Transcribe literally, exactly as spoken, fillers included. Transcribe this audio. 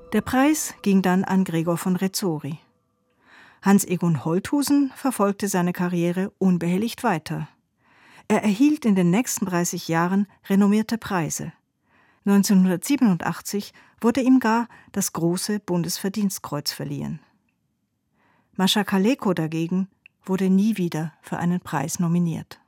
Der Preis ging dann an Gregor von Rezori. Hans Egon Holthusen verfolgte seine Karriere unbehelligt weiter. Er erhielt in den nächsten dreißig Jahren renommierte Preise. neunzehnhundertsiebenundachtzig wurde ihm gar das Große Bundesverdienstkreuz verliehen. Mascha Kaleko dagegen wurde nie wieder für einen Preis nominiert.